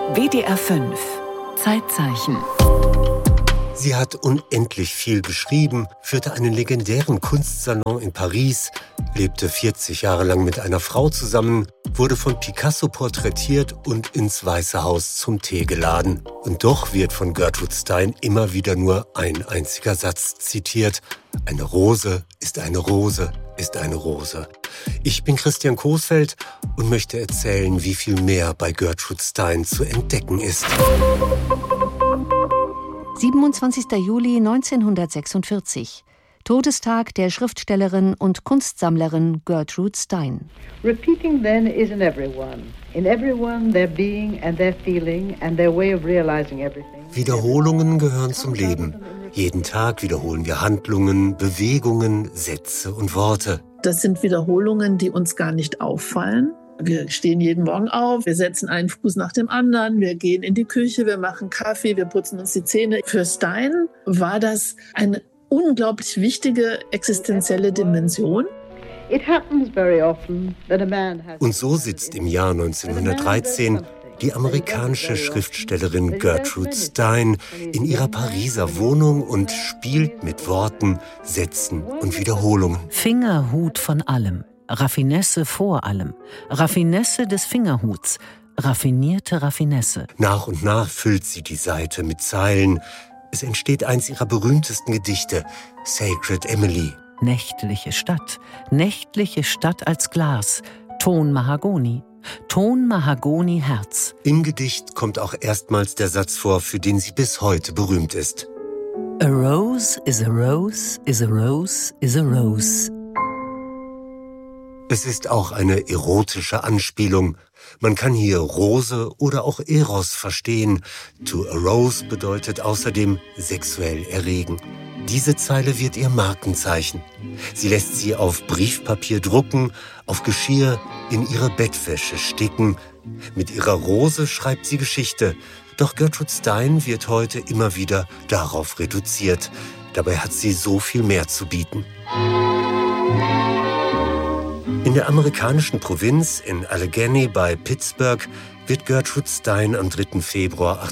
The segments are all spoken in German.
WDR 5 Zeitzeichen. Sie hat unendlich viel geschrieben, führte einen legendären Kunstsalon in Paris, lebte 40 Jahre lang mit einer Frau zusammen, wurde von Picasso porträtiert und ins Weiße Haus zum Tee geladen. Und doch wird von Gertrude Stein immer wieder nur ein einziger Satz zitiert: Eine Rose ist eine Rose ist eine Rose. Ich bin Christian Coesfeld und möchte erzählen, wie viel mehr bei Gertrude Stein zu entdecken ist. 27. Juli 1946. Todestag der Schriftstellerin und Kunstsammlerin Gertrude Stein. Repeating then is in everyone. In everyone their being and their feeling and their way of realizing everything. Wiederholungen gehören zum Leben. Jeden Tag wiederholen wir Handlungen, Bewegungen, Sätze und Worte. Das sind Wiederholungen, die uns gar nicht auffallen. Wir stehen jeden Morgen auf, wir setzen einen Fuß nach dem anderen, wir gehen in die Küche, wir machen Kaffee, wir putzen uns die Zähne. Für Stein war das eine unglaublich wichtige existenzielle Dimension. Und so sitzt im Jahr 1913 die amerikanische Schriftstellerin Gertrude Stein in ihrer Pariser Wohnung und spielt mit Worten, Sätzen und Wiederholungen. Fingerhut von allem. Raffinesse vor allem. Raffinesse des Fingerhuts. Raffinierte Raffinesse. Nach und nach füllt sie die Seite mit Zeilen. Es entsteht eins ihrer berühmtesten Gedichte, Sacred Emily. Nächtliche Stadt als Glas. Ton Mahagoni. Ton Mahagoni Herz. Im Gedicht kommt auch erstmals der Satz vor, für den sie bis heute berühmt ist. A rose is a rose is a rose is a rose. Es ist auch eine erotische Anspielung. Man kann hier Rose oder auch Eros verstehen. To arouse bedeutet außerdem sexuell erregen. Diese Zeile wird ihr Markenzeichen. Sie lässt sie auf Briefpapier drucken, auf Geschirr, in ihre Bettwäsche sticken. Mit ihrer Rose schreibt sie Geschichte. Doch Gertrude Stein wird heute immer wieder darauf reduziert. Dabei hat sie so viel mehr zu bieten. In der amerikanischen Provinz in Allegheny bei Pittsburgh wird Gertrude Stein am 3. Februar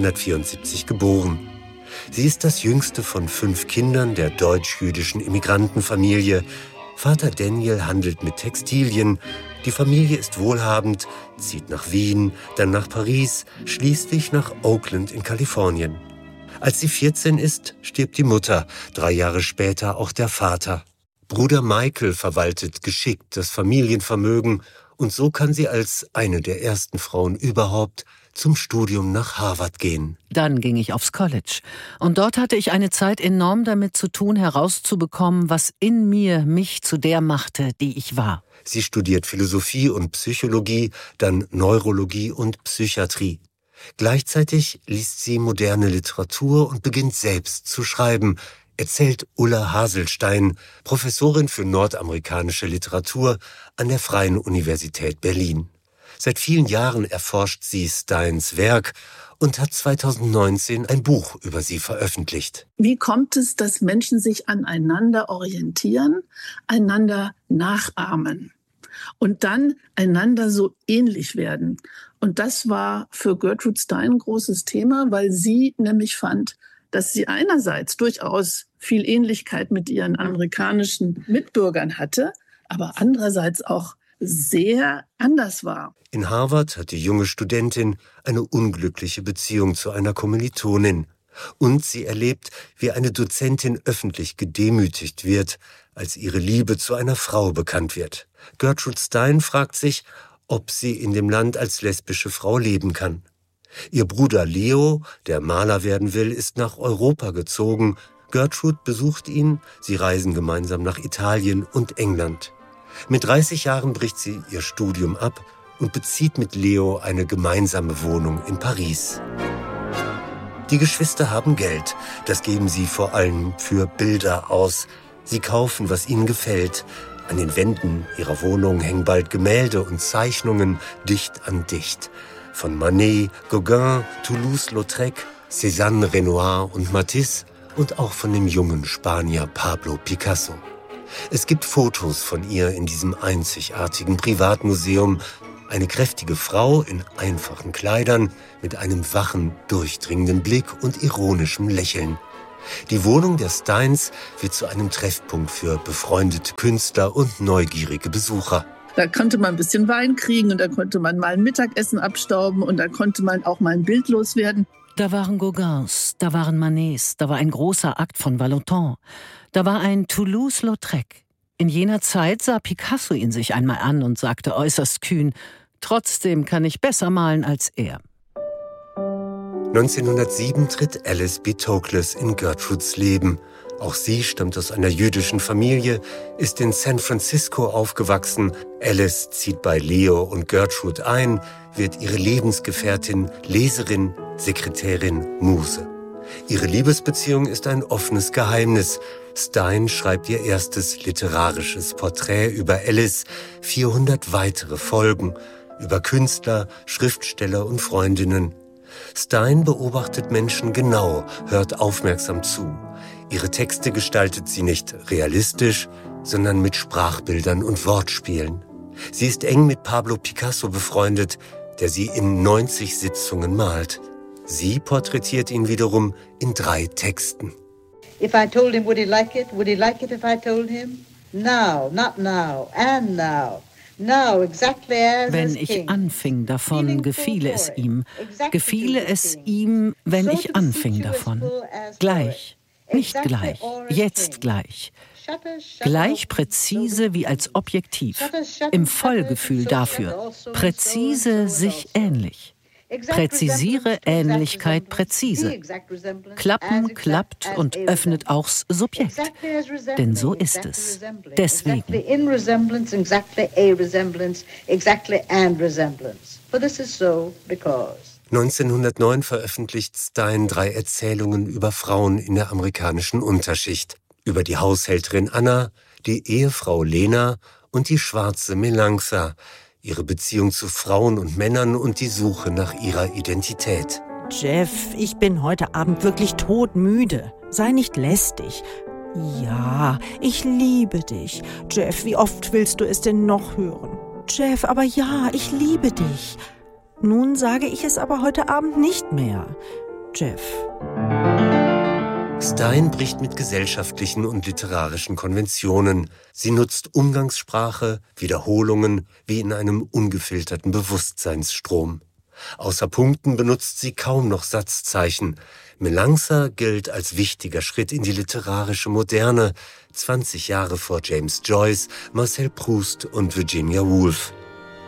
1874 geboren. Sie ist das jüngste von 5 Kindern der deutsch-jüdischen Immigrantenfamilie. Vater Daniel handelt mit Textilien. Die Familie ist wohlhabend, zieht nach Wien, dann nach Paris, schließlich nach Oakland in Kalifornien. Als sie 14 ist, stirbt die Mutter, 3 Jahre später auch der Vater. Bruder Michael verwaltet geschickt das Familienvermögen und so kann sie als eine der ersten Frauen überhaupt zum Studium nach Harvard gehen. Dann ging ich aufs College. Und dort hatte ich eine Zeit enorm damit zu tun, herauszubekommen, was in mir mich zu der machte, die ich war. Sie studiert Philosophie und Psychologie, dann Neurologie und Psychiatrie. Gleichzeitig liest sie moderne Literatur und beginnt selbst zu schreiben, erzählt Ulla Haselstein, Professorin für nordamerikanische Literatur an der Freien Universität Berlin. Seit vielen Jahren erforscht sie Steins Werk und hat 2019 ein Buch über sie veröffentlicht. Wie kommt es, dass Menschen sich aneinander orientieren, einander nachahmen und dann einander so ähnlich werden? Und das war für Gertrude Stein ein großes Thema, weil sie nämlich fand, dass sie einerseits durchaus viel Ähnlichkeit mit ihren amerikanischen Mitbürgern hatte, aber andererseits auch sehr anders war. In Harvard hat die junge Studentin eine unglückliche Beziehung zu einer Kommilitonin. Und sie erlebt, wie eine Dozentin öffentlich gedemütigt wird, als ihre Liebe zu einer Frau bekannt wird. Gertrude Stein fragt sich, ob sie in dem Land als lesbische Frau leben kann. Ihr Bruder Leo, der Maler werden will, ist nach Europa gezogen. Gertrude besucht ihn, sie reisen gemeinsam nach Italien und England. Mit 30 Jahren bricht sie ihr Studium ab und bezieht mit Leo eine gemeinsame Wohnung in Paris. Die Geschwister haben Geld, das geben sie vor allem für Bilder aus. Sie kaufen, was ihnen gefällt. An den Wänden ihrer Wohnung hängen bald Gemälde und Zeichnungen dicht an dicht. Von Manet, Gauguin, Toulouse-Lautrec, Cézanne, Renoir und Matisse und auch von dem jungen Spanier Pablo Picasso. Es gibt Fotos von ihr in diesem einzigartigen Privatmuseum, Eine kräftige Frau in einfachen Kleidern, mit einem wachen, durchdringenden Blick und ironischem Lächeln. Die Wohnung der Steins wird zu einem Treffpunkt für befreundete Künstler und neugierige Besucher. Da konnte man ein bisschen Wein kriegen und da konnte man mal ein Mittagessen abstauben und da konnte man auch mal ein Bild loswerden. Da waren Gauguins, da waren Manets, da war ein großer Akt von Valentin, da war ein Toulouse-Lautrec. In jener Zeit sah Picasso ihn sich einmal an und sagte äußerst kühn: Trotzdem kann ich besser malen als er. 1907 tritt Alice B. Toklas in Gertrudes Leben. Auch sie stammt aus einer jüdischen Familie, ist in San Francisco aufgewachsen. Alice zieht bei Leo und Gertrude ein, wird ihre Lebensgefährtin, Leserin, Sekretärin, Muse. Ihre Liebesbeziehung ist ein offenes Geheimnis. Stein schreibt ihr erstes literarisches Porträt über Alice, 400 weitere folgen, über Künstler, Schriftsteller und Freundinnen. Stein beobachtet Menschen genau, hört aufmerksam zu. Ihre Texte gestaltet sie nicht realistisch, sondern mit Sprachbildern und Wortspielen. Sie ist eng mit Pablo Picasso befreundet, der sie in 90 Sitzungen malt. Sie porträtiert ihn wiederum in 3 Texten. If I told him, would he like it? Would he like it if I told him? Now, not now, and now. Now, exactly as Wenn ich anfing davon, gefiele es ihm. Gefiele es ihm, wenn ich anfing davon. Gleich, nicht gleich, jetzt gleich. Gleich präzise wie als Objektiv. Im Vollgefühl dafür. Präzise sich ähnlich. Präzisiere Ähnlichkeit präzise. Klappen klappt und öffnet auch's Subjekt. Denn so ist es. Deswegen. 1909 veröffentlicht Stein 3 Erzählungen über Frauen in der amerikanischen Unterschicht. Über die Haushälterin Anna, die Ehefrau Lena und die schwarze Melanctha, ihre Beziehung zu Frauen und Männern und die Suche nach ihrer Identität. Jeff, ich bin heute Abend wirklich todmüde. Sei nicht lästig. Ja, ich liebe dich. Jeff, wie oft willst du es denn noch hören? Jeff, aber ja, ich liebe dich. Nun sage ich es aber heute Abend nicht mehr. Jeff. Stein bricht mit gesellschaftlichen und literarischen Konventionen. Sie nutzt Umgangssprache, Wiederholungen, wie in einem ungefilterten Bewusstseinsstrom. Außer Punkten benutzt sie kaum noch Satzzeichen. Melanctha gilt als wichtiger Schritt in die literarische Moderne, 20 Jahre vor James Joyce, Marcel Proust und Virginia Woolf.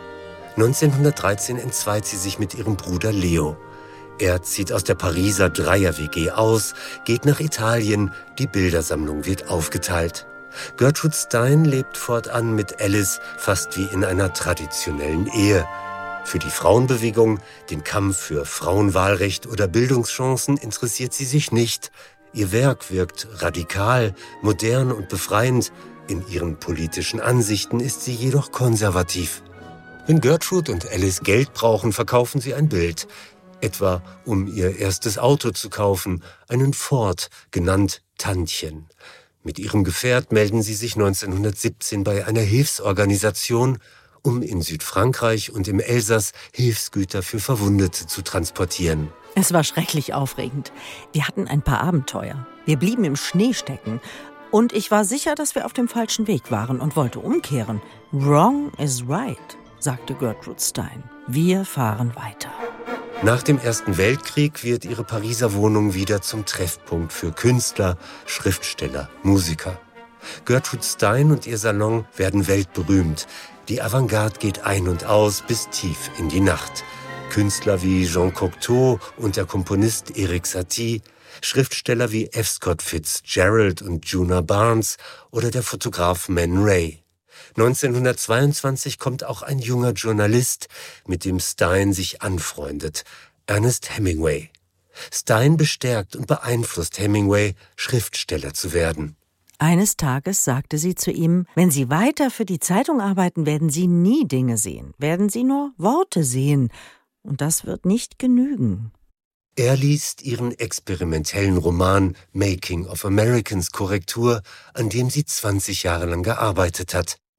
1913 entzweit sie sich mit ihrem Bruder Leo. Er zieht aus der Pariser Dreier-WG aus, geht nach Italien, die Bildersammlung wird aufgeteilt. Gertrude Stein lebt fortan mit Alice fast wie in einer traditionellen Ehe. Für die Frauenbewegung, den Kampf für Frauenwahlrecht oder Bildungschancen interessiert sie sich nicht. Ihr Werk wirkt radikal, modern und befreiend. In ihren politischen Ansichten ist sie jedoch konservativ. Wenn Gertrude und Alice Geld brauchen, verkaufen sie ein Bild. Etwa um ihr erstes Auto zu kaufen, einen Ford, genannt Tantchen. Mit ihrem Gefährt melden sie sich 1917 bei einer Hilfsorganisation, um in Südfrankreich und im Elsass Hilfsgüter für Verwundete zu transportieren. Es war schrecklich aufregend. Wir hatten ein paar Abenteuer. Wir blieben im Schnee stecken. Und ich war sicher, dass wir auf dem falschen Weg waren und wollte umkehren. Wrong is right, sagte Gertrude Stein. Wir fahren weiter. Nach dem Ersten Weltkrieg wird ihre Pariser Wohnung wieder zum Treffpunkt für Künstler, Schriftsteller, Musiker. Gertrude Stein und ihr Salon werden weltberühmt. Die Avantgarde geht ein und aus bis tief in die Nacht. Künstler wie Jean Cocteau und der Komponist Erik Satie, Schriftsteller wie F. Scott Fitzgerald und Djuna Barnes oder der Fotograf Man Ray. 1922 kommt auch ein junger Journalist, mit dem Stein sich anfreundet, Ernest Hemingway. Stein bestärkt und beeinflusst Hemingway, Schriftsteller zu werden. Eines Tages sagte sie zu ihm, wenn Sie weiter für die Zeitung arbeiten, werden Sie nie Dinge sehen, werden Sie nur Worte sehen. Und das wird nicht genügen. Er liest ihren experimentellen Roman Making of Americans Korrektur, an dem sie 20 Jahre lang gearbeitet hat.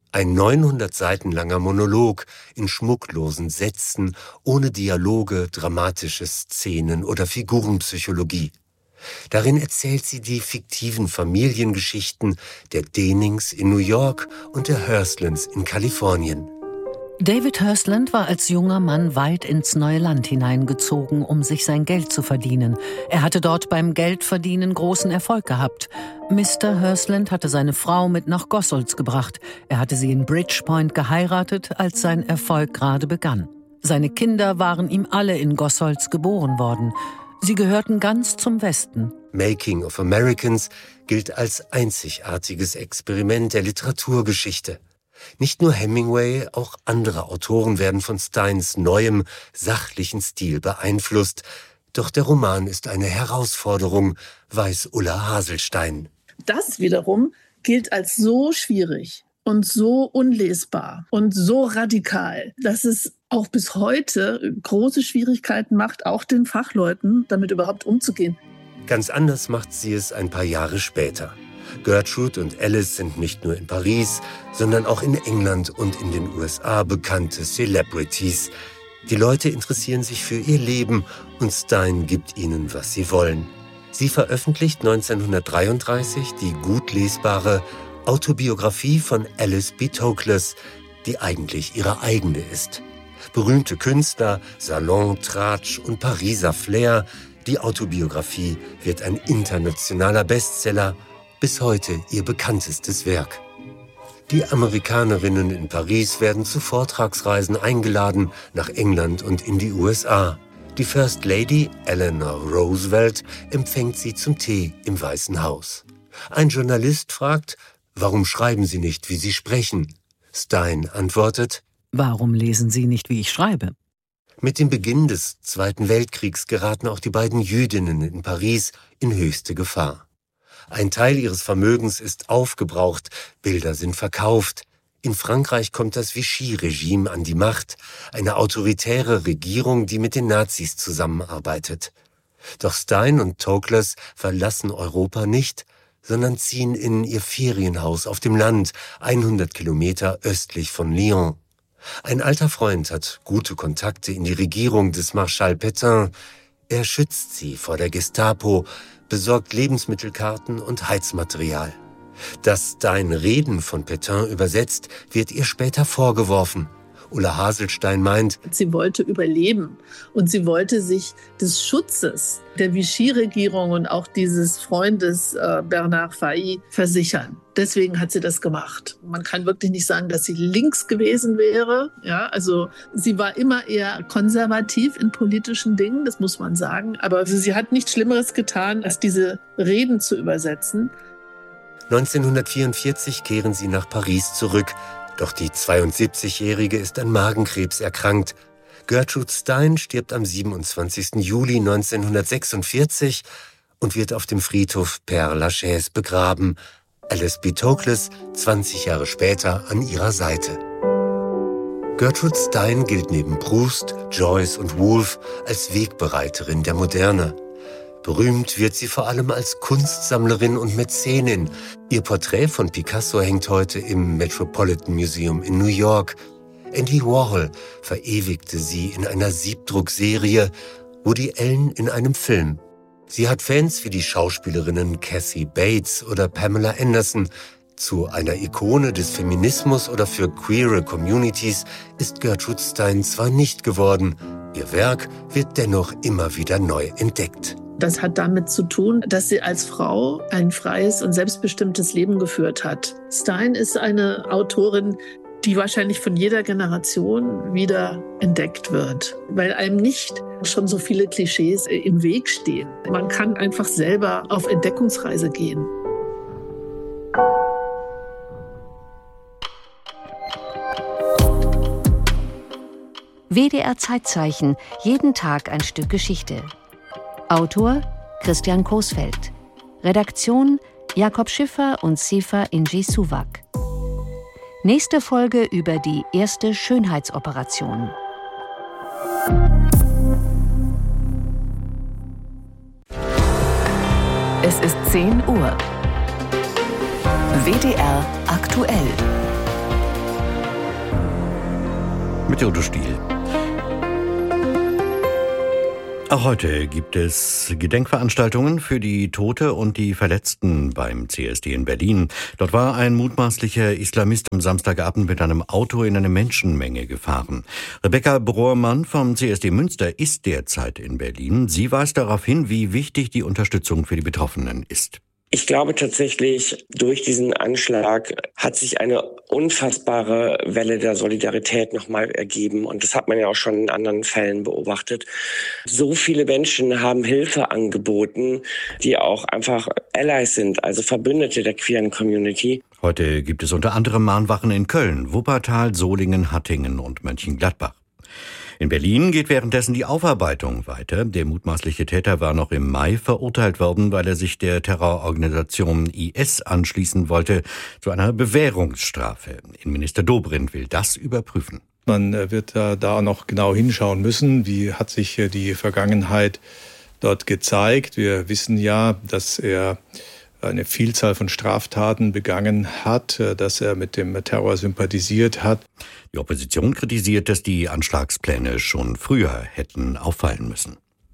Ein 900 Seiten langer Monolog in schmucklosen Sätzen, ohne Dialoge, dramatische Szenen oder Figurenpsychologie. Darin erzählt sie die fiktiven Familiengeschichten der Denings in New York und der Hirstlands in Kalifornien. David Hirstland war als junger Mann weit ins neue Land hineingezogen, um sich sein Geld zu verdienen. Er hatte dort beim Geldverdienen großen Erfolg gehabt. Mr. Hirstland hatte seine Frau mit nach Gossholz gebracht. Er hatte sie in Bridgepoint geheiratet, als sein Erfolg gerade begann. Seine Kinder waren ihm alle in Gossholz geboren worden. Sie gehörten ganz zum Westen. Making of Americans gilt als einzigartiges Experiment der Literaturgeschichte. Nicht nur Hemingway, auch andere Autoren werden von Steins neuem, sachlichen Stil beeinflusst. Doch der Roman ist eine Herausforderung, weiß Ulla Haselstein. Das wiederum gilt als so schwierig und so unlesbar und so radikal, dass es auch bis heute große Schwierigkeiten macht, auch den Fachleuten damit überhaupt umzugehen. Ganz anders macht sie es ein paar Jahre später. Gertrude und Alice sind nicht nur in Paris, sondern auch in England und in den USA bekannte Celebrities. Die Leute interessieren sich für ihr Leben und Stein gibt ihnen, was sie wollen. Sie veröffentlicht 1933 die gut lesbare Autobiografie von Alice B. Toklas, die eigentlich ihre eigene ist. Berühmte Künstler, Salon, Tratsch und Pariser Flair. Die Autobiografie wird ein internationaler Bestseller, bis heute ihr bekanntestes Werk. Die Amerikanerinnen in Paris werden zu Vortragsreisen eingeladen nach England und in die USA. Die First Lady, Eleanor Roosevelt, empfängt sie zum Tee im Weißen Haus. Ein Journalist fragt, warum schreiben Sie nicht, wie Sie sprechen? Stein antwortet, warum lesen Sie nicht, wie ich schreibe? Mit dem Beginn des Zweiten Weltkriegs geraten auch die beiden Jüdinnen in Paris in höchste Gefahr. Ein Teil ihres Vermögens ist aufgebraucht, Bilder sind verkauft. In Frankreich kommt das Vichy-Regime an die Macht, eine autoritäre Regierung, die mit den Nazis zusammenarbeitet. Doch Stein und Toklas verlassen Europa nicht, sondern ziehen in ihr Ferienhaus auf dem Land, 100 Kilometer östlich von Lyon. Ein alter Freund hat gute Kontakte in die Regierung des Marschall Pétain. Er schützt sie vor der Gestapo, besorgt Lebensmittelkarten und Heizmaterial. Dass Stein Reden von Pétain übersetzt, wird ihr später vorgeworfen. Ulla Haselstein meint, sie wollte überleben und sie wollte sich des Schutzes der Vichy-Regierung und auch dieses Freundes Bernard Fahy versichern. Deswegen hat sie das gemacht. Man kann wirklich nicht sagen, dass sie links gewesen wäre. Ja, also sie war immer eher konservativ in politischen Dingen, das muss man sagen. Aber sie hat nichts Schlimmeres getan, als diese Reden zu übersetzen. 1944 kehren sie nach Paris zurück. Doch die 72-Jährige ist an Magenkrebs erkrankt. Gertrude Stein stirbt am 27. Juli 1946 und wird auf dem Friedhof Père-Lachaise begraben. Alice B. Toklas 20 Jahre später an ihrer Seite. Gertrude Stein gilt neben Proust, Joyce und Woolf als Wegbereiterin der Moderne. Berühmt wird sie vor allem als Kunstsammlerin und Mäzenin. Ihr Porträt von Picasso hängt heute im Metropolitan Museum in New York. Andy Warhol verewigte sie in einer Siebdruckserie, Woody Allen in einem Film. Sie hat Fans wie die Schauspielerinnen Kathy Bates oder Pamela Anderson. Zu einer Ikone des Feminismus oder für queere Communities ist Gertrude Stein zwar nicht geworden, ihr Werk wird dennoch immer wieder neu entdeckt. Das hat damit zu tun, dass sie als Frau ein freies und selbstbestimmtes Leben geführt hat. Stein ist eine Autorin, die wahrscheinlich von jeder Generation wieder entdeckt wird, weil einem nicht schon so viele Klischees im Weg stehen. Man kann einfach selber auf Entdeckungsreise gehen. WDR Zeitzeichen, jeden Tag ein Stück Geschichte. Autor Christian Coesfeld. Redaktion Jakob Schiffer und Sefa Inji Suwak. Nächste Folge über die erste Schönheitsoperation. Es ist 10 Uhr. WDR aktuell. mit Udo Stiel. Auch heute gibt es Gedenkveranstaltungen für die Tote und die Verletzten beim CSD in Berlin. Dort war ein mutmaßlicher Islamist am Samstagabend mit einem Auto in eine Menschenmenge gefahren. Rebecca Brohrmann vom CSD Münster ist derzeit in Berlin. Sie weist darauf hin, wie wichtig die Unterstützung für die Betroffenen ist. Ich glaube tatsächlich, durch diesen Anschlag hat sich eine unfassbare Welle der Solidarität nochmal ergeben. Und das hat man ja auch schon in anderen Fällen beobachtet. So viele Menschen haben Hilfe angeboten, die auch einfach Allies sind, also Verbündete der queeren Community. Heute gibt es unter anderem Mahnwachen in Köln, Wuppertal, Solingen, Hattingen und Mönchengladbach. In Berlin geht währenddessen die Aufarbeitung weiter. Der mutmaßliche Täter war noch im Mai verurteilt worden, weil er sich der Terrororganisation IS anschließen wollte, zu einer Bewährungsstrafe. Innenminister Dobrindt will das überprüfen. Man wird da noch genau hinschauen müssen, wie hat sich die Vergangenheit dort gezeigt. Wir wissen ja, dass er eine Vielzahl von Straftaten begangen hat, dass er mit dem Terror sympathisiert hat. Die Opposition kritisiert, dass die Anschlagspläne schon früher hätten auffallen müssen.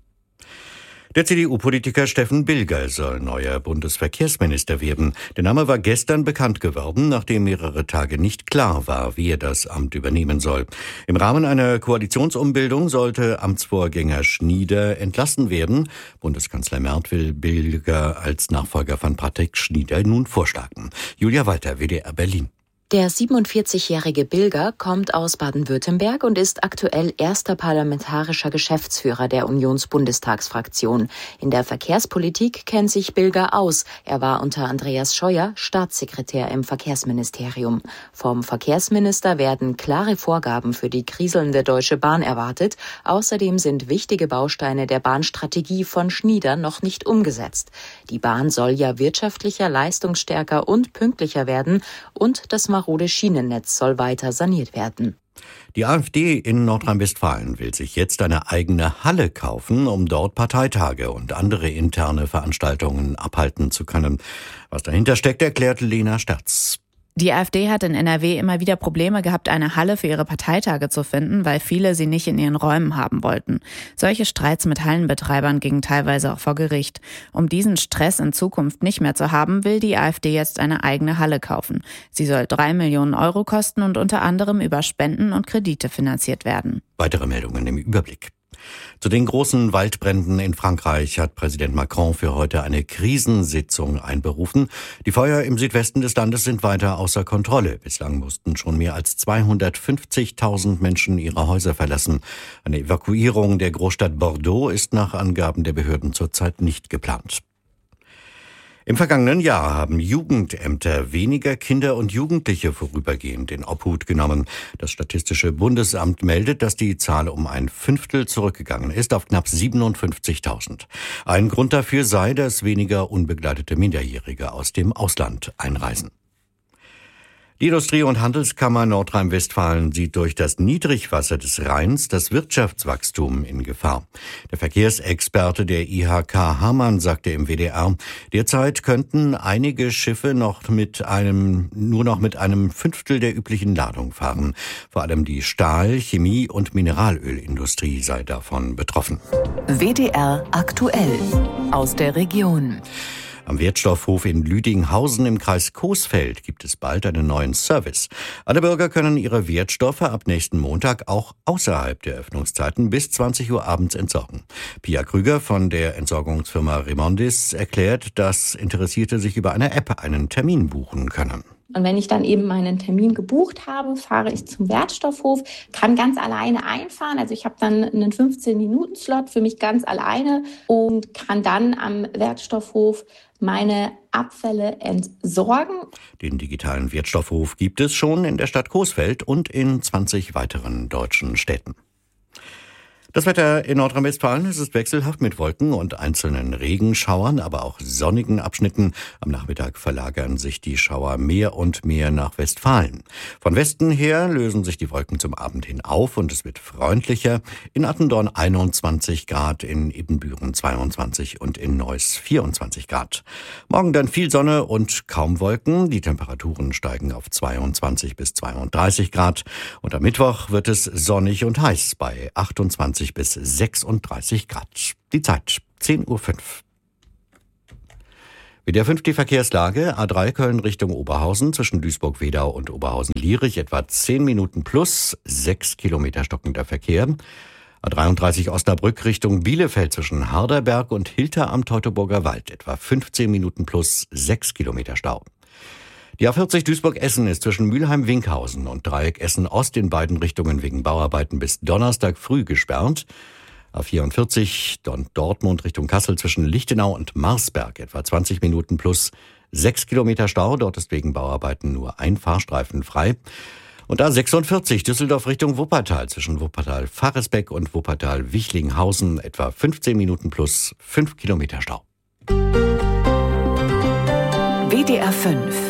Der CDU-Politiker Steffen Bilger soll neuer Bundesverkehrsminister werden. Der Name war gestern bekannt geworden, nachdem mehrere Tage nicht klar war, wie er das Amt übernehmen soll. Im Rahmen einer Koalitionsumbildung sollte Amtsvorgänger Schnieder entlassen werden. Bundeskanzler Merz will Bilger als Nachfolger von Patrick Schnieder nun vorschlagen. Julia Walter, WDR Berlin. Der 47-jährige Bilger kommt aus Baden-Württemberg und ist aktuell erster parlamentarischer Geschäftsführer der Unionsbundestagsfraktion. In der Verkehrspolitik kennt sich Bilger aus. Er war unter Andreas Scheuer Staatssekretär im Verkehrsministerium. Vom Verkehrsminister werden klare Vorgaben für die kriselnde Deutsche Bahn erwartet. Außerdem sind wichtige Bausteine der Bahnstrategie von Schnieder noch nicht umgesetzt. Die Bahn soll ja wirtschaftlicher, leistungsstärker und pünktlicher werden und das marode Schienennetz soll weiter saniert werden. Die AfD in Nordrhein-Westfalen will sich jetzt eine eigene Halle kaufen, um dort Parteitage und andere interne Veranstaltungen abhalten zu können. Was dahinter steckt, erklärt Lena Sterz. Die AfD hat in NRW immer wieder Probleme gehabt, eine Halle für ihre Parteitage zu finden, weil viele sie nicht in ihren Räumen haben wollten. Solche Streits mit Hallenbetreibern gingen teilweise auch vor Gericht. Um diesen Stress in Zukunft nicht mehr zu haben, will die AfD jetzt eine eigene Halle kaufen. Sie soll 3 Millionen Euro kosten und unter anderem über Spenden und Kredite finanziert werden. Weitere Meldungen im Überblick. Zu den großen Waldbränden in Frankreich hat Präsident Macron für heute eine Krisensitzung einberufen. Die Feuer im Südwesten des Landes sind weiter außer Kontrolle. Bislang mussten schon mehr als 250.000 Menschen ihre Häuser verlassen. Eine Evakuierung der Großstadt Bordeaux ist nach Angaben der Behörden zurzeit nicht geplant. Im vergangenen Jahr haben Jugendämter weniger Kinder und Jugendliche vorübergehend in Obhut genommen. Das Statistische Bundesamt meldet, dass die Zahl um ein Fünftel zurückgegangen ist auf knapp 57.000. Ein Grund dafür sei, dass weniger unbegleitete Minderjährige aus dem Ausland einreisen. Die Industrie- und Handelskammer Nordrhein-Westfalen sieht durch das Niedrigwasser des Rheins das Wirtschaftswachstum in Gefahr. Der Verkehrsexperte der IHK Hamann sagte im WDR, derzeit könnten einige Schiffe nur noch mit einem Fünftel der üblichen Ladung fahren. Vor allem die Stahl-, Chemie- und Mineralölindustrie sei davon betroffen. WDR aktuell aus der Region. Am Wertstoffhof in Lüdinghausen im Kreis Coesfeld gibt es bald einen neuen Service. Alle Bürger können ihre Wertstoffe ab nächsten Montag auch außerhalb der Öffnungszeiten bis 20 Uhr abends entsorgen. Pia Krüger von der Entsorgungsfirma Remondis erklärt, dass Interessierte sich über eine App einen Termin buchen können. Und wenn ich dann eben meinen Termin gebucht habe, fahre ich zum Wertstoffhof, kann ganz alleine einfahren. Also ich habe dann einen 15-Minuten-Slot für mich ganz alleine und kann dann am Wertstoffhof meine Abfälle entsorgen. Den digitalen Wertstoffhof gibt es schon in der Stadt Coesfeld und in 20 weiteren deutschen Städten. Das Wetter in Nordrhein-Westfalen ist wechselhaft mit Wolken und einzelnen Regenschauern, aber auch sonnigen Abschnitten. Am Nachmittag verlagern sich die Schauer mehr und mehr nach Westfalen. Von Westen her lösen sich die Wolken zum Abend hin auf und es wird freundlicher. In Attendorn 21 Grad, in Ibbenbüren 22 und in Neuss 24 Grad. Morgen dann viel Sonne und kaum Wolken. Die Temperaturen steigen auf 22 bis 32 Grad. Und am Mittwoch wird es sonnig und heiß bei 28 bis 36 Grad. Die Zeit 10:05 Uhr. WDR 5 die Verkehrslage. A3 Köln Richtung Oberhausen zwischen Duisburg-Wedau und Oberhausen-Lierich etwa 10 Minuten plus 6 Kilometer stockender Verkehr. A33 Osnabrück Richtung Bielefeld zwischen Harderberg und Hilter am Teutoburger Wald etwa 15 Minuten plus 6 Kilometer Stau. Die A40 Duisburg-Essen ist zwischen Mülheim-Winkhausen und Dreieck Essen-Ost in beiden Richtungen wegen Bauarbeiten bis Donnerstag früh gesperrt. A44 Dortmund Richtung Kassel zwischen Lichtenau und Marsberg etwa 20 Minuten plus 6 Kilometer Stau. Dort ist wegen Bauarbeiten nur ein Fahrstreifen frei. Und A46 Düsseldorf Richtung Wuppertal zwischen Wuppertal-Faresbeck und Wuppertal-Wichlinghausen etwa 15 Minuten plus 5 Kilometer Stau. WDR 5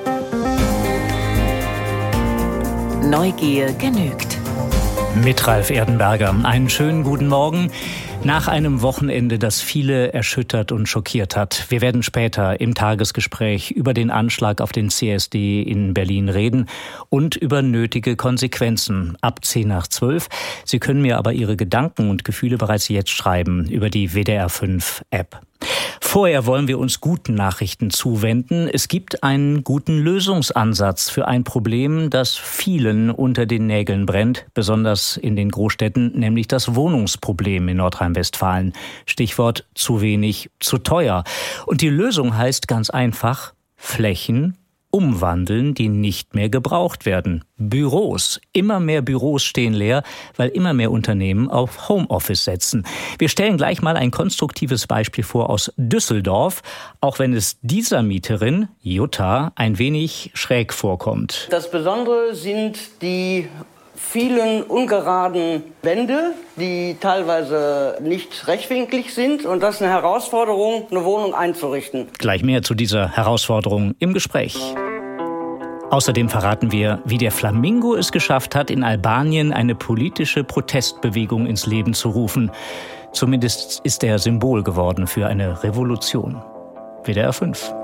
Neugier genügt. Mit Ralf Erdenberger. Einen schönen guten Morgen. Nach einem Wochenende, das viele erschüttert und schockiert hat. Wir werden später im Tagesgespräch über den Anschlag auf den CSD in Berlin reden und über nötige Konsequenzen ab 10:10. Sie können mir aber Ihre Gedanken und Gefühle bereits jetzt schreiben über die WDR 5 App. Vorher wollen wir uns guten Nachrichten zuwenden. Es gibt einen guten Lösungsansatz für ein Problem, das vielen unter den Nägeln brennt, besonders in den Großstädten, nämlich das Wohnungsproblem in Nordrhein-Westfalen. Stichwort zu wenig, zu teuer. Und die Lösung heißt ganz einfach: Flächen umwandeln, die nicht mehr gebraucht werden. Büros. Immer mehr Büros stehen leer, weil immer mehr Unternehmen auf Homeoffice setzen. Wir stellen gleich mal ein konstruktives Beispiel vor aus Düsseldorf, auch wenn es dieser Mieterin, Jutta, ein wenig schräg vorkommt. Das Besondere sind die vielen ungeraden Wände, die teilweise nicht rechtwinklig sind. Und das ist eine Herausforderung, eine Wohnung einzurichten. Gleich mehr zu dieser Herausforderung im Gespräch. Außerdem verraten wir, wie der Flamingo es geschafft hat, in Albanien eine politische Protestbewegung ins Leben zu rufen. Zumindest ist er Symbol geworden für eine Revolution. WDR 5.